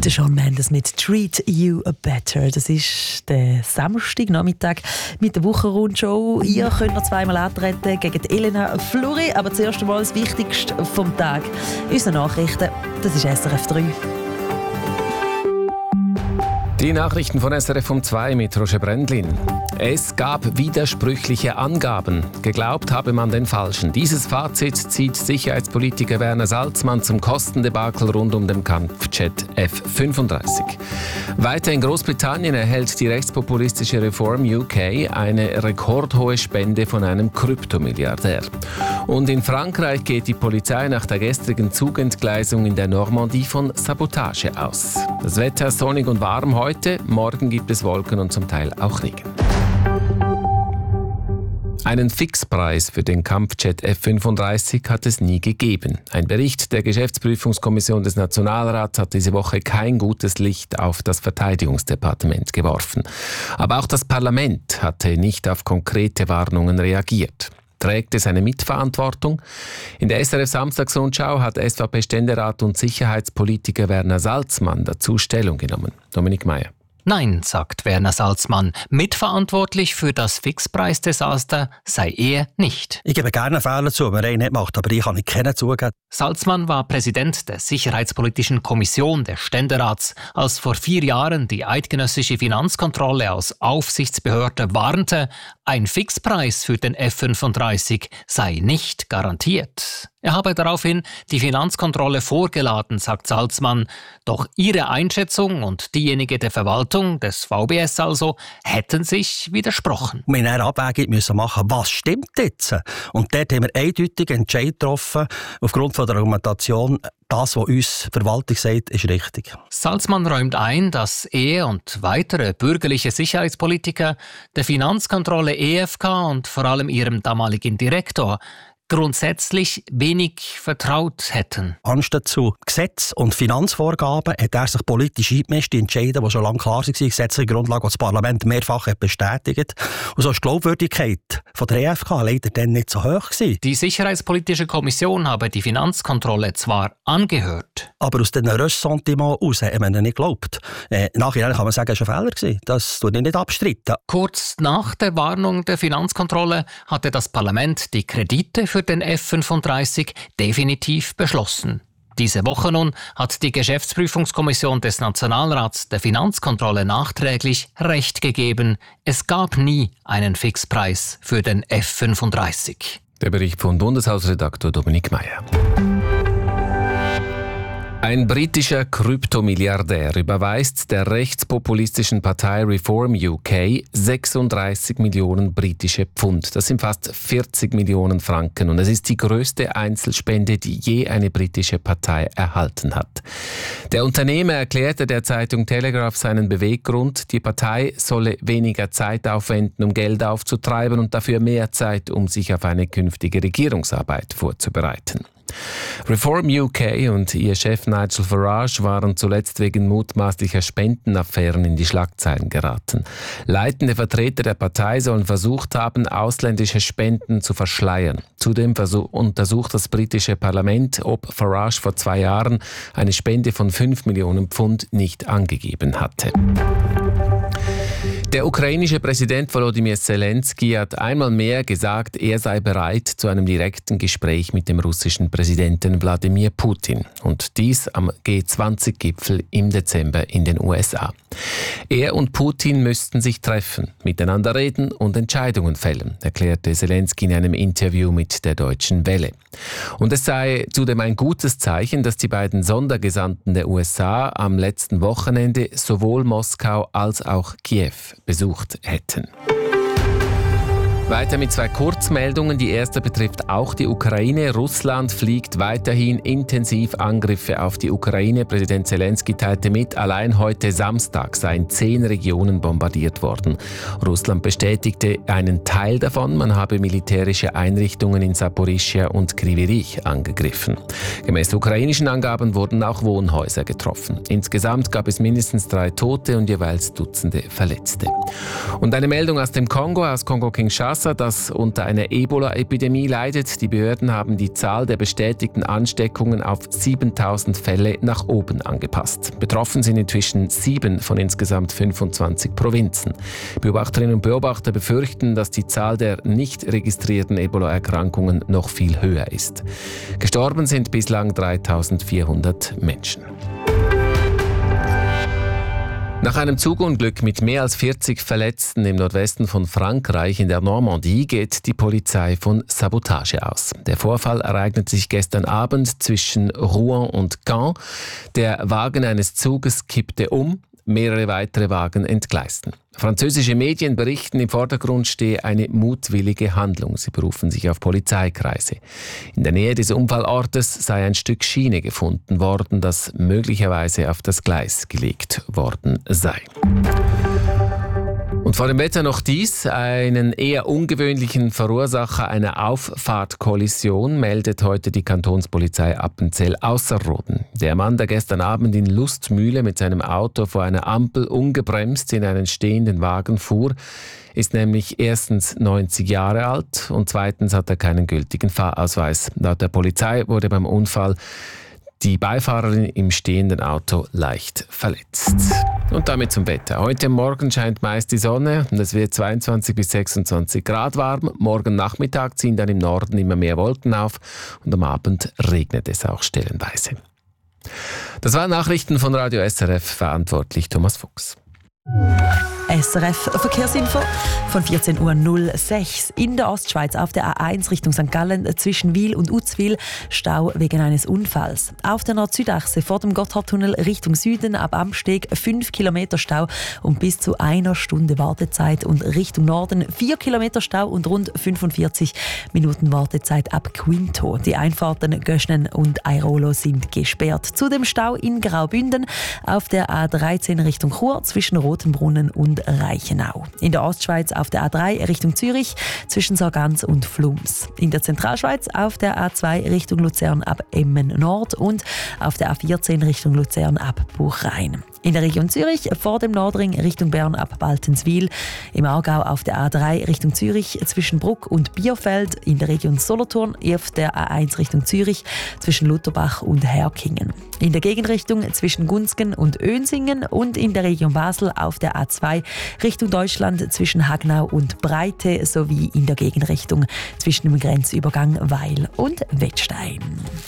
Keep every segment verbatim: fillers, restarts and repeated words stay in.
Der Shawn Mendes mit «Treat You Better». Das ist der Samstagnachmittag mit der Wochenrundschau. Ihr könnt noch zweimal antreten gegen Elena Fluri. Aber zuerst einmal das Wichtigste vom Tag. Unsere Nachrichten, das ist S R F drei. Die Nachrichten von S R F um zwei mit Roger Brändlin. Es gab widersprüchliche Angaben. Geglaubt habe man den Falschen. Dieses Fazit zieht Sicherheitspolitiker Werner Salzmann zum Kostendebakel rund um den Kampfjet F fünfunddreißig. Weiter in Großbritannien erhält die rechtspopulistische Reform U K eine rekordhohe Spende von einem Kryptomilliardär. Und in Frankreich geht die Polizei nach der gestrigen Zugentgleisung in der Normandie von Sabotage aus. Das Wetter sonnig und warm heute, morgen gibt es Wolken und zum Teil auch Regen. Einen Fixpreis für den Kampfjet F fünfunddreißig hat es nie gegeben. Ein Bericht der Geschäftsprüfungskommission des Nationalrats hat diese Woche kein gutes Licht auf das Verteidigungsdepartement geworfen. Aber auch das Parlament hatte nicht auf konkrete Warnungen reagiert. Trägt es eine Mitverantwortung? In der S R F Samstagsrundschau hat S V P-Ständerat und Sicherheitspolitiker Werner Salzmann dazu Stellung genommen. Dominik Meier. Nein, sagt Werner Salzmann. Mitverantwortlich für das Fixpreisdesaster sei er nicht. Ich gebe gerne Fehler zu, wenn er ihn nicht macht, aber ich kann nicht kennen zugeben. Salzmann war Präsident der Sicherheitspolitischen Kommission des Ständerats, als vor vier Jahren die eidgenössische Finanzkontrolle als Aufsichtsbehörde warnte, ein Fixpreis für den F fünfunddreißig sei nicht garantiert. Er habe daraufhin die Finanzkontrolle vorgeladen, sagt Salzmann. Doch ihre Einschätzung und diejenige der Verwaltung, des V B S also, hätten sich widersprochen. Wir mussten eine Abwägung müssen machen, was stimmt jetzt? Und dort haben wir eindeutig Entscheid getroffen, aufgrund von der Argumentation, das, was uns die Verwaltung sagt, ist richtig. Salzmann räumt ein, dass er und weitere bürgerliche Sicherheitspolitiker der Finanzkontrolle E F K und vor allem ihrem damaligen Direktor grundsätzlich wenig vertraut hätten. Anstatt zu Gesetz- und Finanzvorgaben hat er sich politisch eingemischt, die Entscheidungen, die schon lange klar waren, die gesetzliche Grundlage, die das Parlament mehrfach hat bestätigt. Und so ist die Glaubwürdigkeit von der E F K leider dann nicht so hoch gewesen. Die Sicherheitspolitische Kommission habe die Finanzkontrolle zwar angehört, aber aus diesen Ressentiments heraus haben wir ihnen nicht geglaubt. Äh, nachher kann man sagen, es war ein Fehler gewesen. Das tue ich nicht abstreiten. Kurz nach der Warnung der Finanzkontrolle hatte das Parlament die Kredite für den F fünfunddreißig definitiv beschlossen. Diese Woche nun hat die Geschäftsprüfungskommission des Nationalrats der Finanzkontrolle nachträglich Recht gegeben. Es gab nie einen Fixpreis für den F fünfunddreißig. Der Bericht von Bundeshausredaktor Dominik Meier. Ein britischer Kryptomilliardär überweist der rechtspopulistischen Partei Reform U K sechsunddreißig Millionen britische Pfund. Das sind fast vierzig Millionen Franken und es ist die größte Einzelspende, die je eine britische Partei erhalten hat. Der Unternehmer erklärte der Zeitung Telegraph seinen Beweggrund, die Partei solle weniger Zeit aufwenden, um Geld aufzutreiben und dafür mehr Zeit, um sich auf eine künftige Regierungsarbeit vorzubereiten. Reform U K und ihr Chef Nigel Farage waren zuletzt wegen mutmaßlicher Spendenaffären in die Schlagzeilen geraten. Leitende Vertreter der Partei sollen versucht haben, ausländische Spenden zu verschleiern. Zudem versuch- untersucht das britische Parlament, ob Farage vor zwei Jahren eine Spende von fünf Millionen Pfund nicht angegeben hatte. Der ukrainische Präsident Volodymyr Zelensky hat einmal mehr gesagt, er sei bereit zu einem direkten Gespräch mit dem russischen Präsidenten Wladimir Putin. Und dies am G zwanzig Gipfel im Dezember in den U S A. Er und Putin müssten sich treffen, miteinander reden und Entscheidungen fällen, erklärte Zelensky in einem Interview mit der Deutschen Welle. Und es sei zudem ein gutes Zeichen, dass die beiden Sondergesandten der U S A am letzten Wochenende sowohl Moskau als auch Kiew besucht hätten. Weiter mit zwei Kurzmeldungen. Die erste betrifft auch die Ukraine. Russland fliegt weiterhin intensiv Angriffe auf die Ukraine. Präsident Zelensky teilte mit, allein heute Samstag seien zehn Regionen bombardiert worden. Russland bestätigte einen Teil davon. Man habe militärische Einrichtungen in Saporischschja und Kryvyi Rih angegriffen. Gemäß ukrainischen Angaben wurden auch Wohnhäuser getroffen. Insgesamt gab es mindestens drei Tote und jeweils Dutzende Verletzte. Und eine Meldung aus dem Kongo, aus Kongo-Kinshasa. Kinshasa, das unter einer Ebola-Epidemie leidet. Die Behörden haben die Zahl der bestätigten Ansteckungen auf siebentausend Fälle nach oben angepasst. Betroffen sind inzwischen sieben von insgesamt fünfundzwanzig Provinzen. Beobachterinnen und Beobachter befürchten, dass die Zahl der nicht registrierten Ebola-Erkrankungen noch viel höher ist. Gestorben sind bislang dreitausendvierhundert Menschen. Nach einem Zugunglück mit mehr als vierzig Verletzten im Nordwesten von Frankreich in der Normandie geht die Polizei von Sabotage aus. Der Vorfall ereignete sich gestern Abend zwischen Rouen und Caen. Der Wagen eines Zuges kippte um, mehrere weitere Wagen entgleisten. Französische Medien berichten, im Vordergrund stehe eine mutwillige Handlung. Sie berufen sich auf Polizeikreise. In der Nähe des Unfallortes sei ein Stück Schiene gefunden worden, das möglicherweise auf das Gleis gelegt worden sei. Und vor dem Wetter noch dies. Einen eher ungewöhnlichen Verursacher einer Auffahrtkollision meldet heute die Kantonspolizei Appenzell-Ausserrhoden. Der Mann, der gestern Abend in Lustmühle mit seinem Auto vor einer Ampel ungebremst in einen stehenden Wagen fuhr, ist nämlich erstens neunzig Jahre alt und zweitens hat er keinen gültigen Fahrausweis. Laut der Polizei wurde beim Unfall die Beifahrerin im stehenden Auto leicht verletzt. Und damit zum Wetter. Heute Morgen scheint meist die Sonne und es wird zweiundzwanzig bis sechsundzwanzig Grad warm. Morgen Nachmittag ziehen dann im Norden immer mehr Wolken auf und am Abend regnet es auch stellenweise. Das waren Nachrichten von Radio S R F, verantwortlich Thomas Fuchs. S R F Verkehrsinfo von vierzehn Uhr null sechs. In der Ostschweiz auf der A eins Richtung Sankt Gallen zwischen Wil und Uzwil Stau wegen eines Unfalls. Auf der Nord-Süd-Achse vor dem Gotthardtunnel Richtung Süden ab Amsteg fünf Kilometer Stau und bis zu einer Stunde Wartezeit und Richtung Norden vier Kilometer Stau und rund fünfundvierzig Minuten Wartezeit ab Quinto. Die Einfahrten Göschnen und Airolo sind gesperrt. Zudem Stau in Graubünden auf der A dreizehn Richtung Chur zwischen Rotenbrunnen und Reichenau. In der Ostschweiz auf der A drei Richtung Zürich zwischen Sargans und Flums. In der Zentralschweiz auf der A zwei Richtung Luzern ab Emmen Nord und auf der A vierzehn Richtung Luzern ab Buchrein. In der Region Zürich vor dem Nordring Richtung Bern ab Baltenswil. Im Aargau auf der A drei Richtung Zürich zwischen Bruck und Bielefeld. In der Region Solothurn auf der A eins Richtung Zürich zwischen Lutherbach und Herkingen. In der Gegenrichtung zwischen Gunzgen und Önsingen und in der Region Basel auf der A zwei Richtung Deutschland zwischen Hagnau und Breite sowie in der Gegenrichtung zwischen dem Grenzübergang Weil und Wettstein.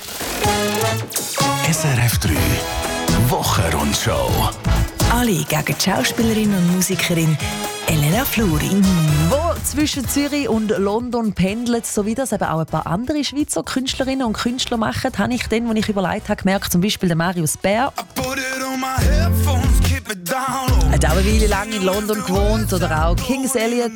S R F drei Wochenrundschau. Alle gegen die Schauspielerin und Musikerin Elena Fluri. Wo zwischen Zürich und London pendelt, so wie das eben auch ein paar andere Schweizer Künstlerinnen und Künstler machen, habe ich dann, als ich überlegt habe, gemerkt, zum Beispiel der Marius Bär. Er hat auch eine Weile lang in London gewohnt oder auch Kings Elliot.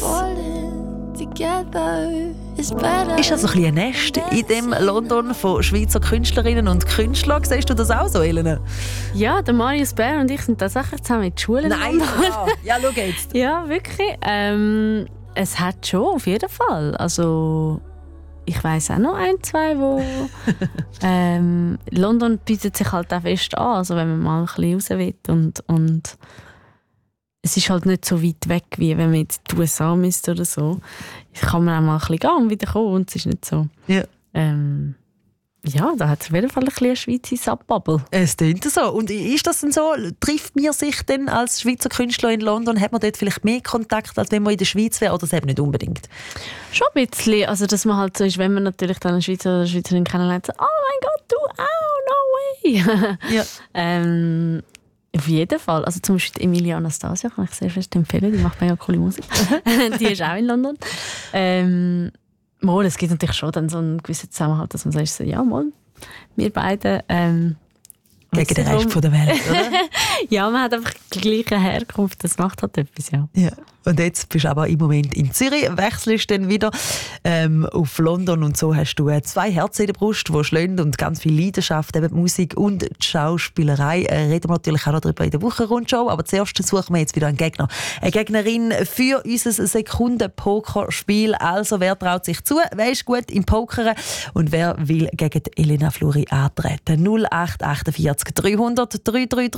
Ist also ein bisschen ein Nest in dem London von Schweizer Künstlerinnen und Künstlern? Siehst du das auch so, Elena? Ja, der Marius Bär und ich sind tatsächlich zusammen in die Schule. Nein, ja, ja, schau jetzt. Ja, wirklich. Ähm, es hat schon, auf jeden Fall. Also, ich weiss auch noch ein, zwei, wo... ähm, London bietet sich halt auch fest an, also wenn man mal ein bisschen raus will. Und, und es ist halt nicht so weit weg, wie wenn man jetzt in die U S A müsste oder so. Da kann man auch mal ein bisschen gehen und wieder kommen und es ist nicht so. Ja. Ähm, ja, da hat es auf jeden Fall ein bisschen eine Schweizer Subbubble. Es klingt so. Und ist das denn so? Trifft man sich denn als Schweizer Künstler in London? Hat man dort vielleicht mehr Kontakt, als wenn man in der Schweiz wäre? Oder das eben nicht unbedingt? Schon ein bisschen. Also, dass man halt so ist, wenn man natürlich dann einen Schweizer oder eine Schweizerin kennenlernt, so, oh mein Gott, du auch, no way. Ja. ähm, auf jeden Fall. Also zum Beispiel Emilia Anastasia kann ich sehr fest empfehlen. Die macht mega coole Musik. Die ist auch in London. Ähm, mal, es gibt natürlich schon dann so einen gewissen Zusammenhalt, dass man sagt, so, ja, mal, wir beide ähm, gegen den Rest von der Welt, oder? Ja, man hat einfach die gleiche Herkunft. Das macht halt etwas, ja. Ja. Und jetzt bist du aber im Moment in Zürich, wechselst dann wieder ähm, auf London und so hast du äh, zwei Herzen in der Brust, die schlagen und ganz viel Leidenschaft, eben die Musik und die Schauspielerei. Äh, reden wir natürlich auch noch darüber in der Wochenrundschau, aber zuerst suchen wir jetzt wieder einen Gegner. Eine Gegnerin für unser Sekunden-Pokerspiel. Also, wer traut sich zu? Wer ist gut im Pokern? Und wer will gegen Elena Fluri antreten? null acht vier acht dreihundert dreihundertdreiunddreißig null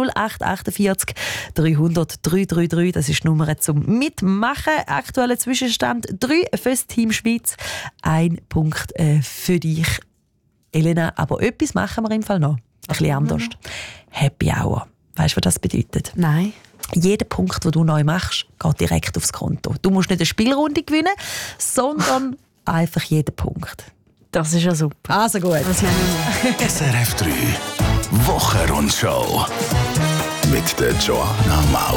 null acht achtundvierzig dreihundert dreihundertdreiunddreißig. Das ist die Nummer zum Mitmachen. Aktueller Zwischenstand drei fürs Team Schweiz. Ein Punkt äh, für dich, Elena. Aber etwas machen wir im Fall noch. Ein bisschen anders. Happy Hour. Weißt du, was das bedeutet? Nein. Jeder Punkt, den du neu machst, geht direkt aufs Konto. Du musst nicht eine Spielrunde gewinnen, sondern einfach jeden Punkt. Das ist ja super. Also gut. Was nehmen wir? S R F drei Wochenrundschau mit der Joanna Maurer.